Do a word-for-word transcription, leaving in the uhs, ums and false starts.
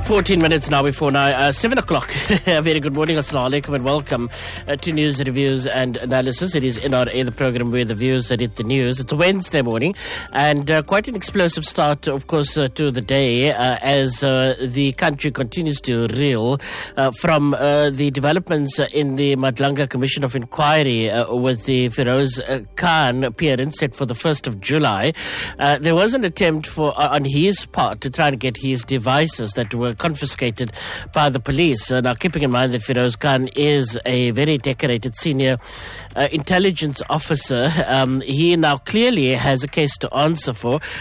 fourteen minutes now before now, uh, seven o'clock. A very good morning, assalamu alaikum, and welcome uh, to News, Reviews and Analysis. It is N R A, the program where the views that hit the news. It's a Wednesday morning, and uh, quite an explosive start, of course, uh, to the day uh, as uh, the country continues to reel uh, from uh, the developments in the Madlanga Commission of Inquiry uh, with the Feroz uh, Khan appearance set for the first of July. Uh, there was an attempt for uh, on his part to try and get his devices that were confiscated by the police. Uh, now, keeping in mind that Feroz Khan is a very decorated senior uh, intelligence officer, um, he now clearly has a case to answer for.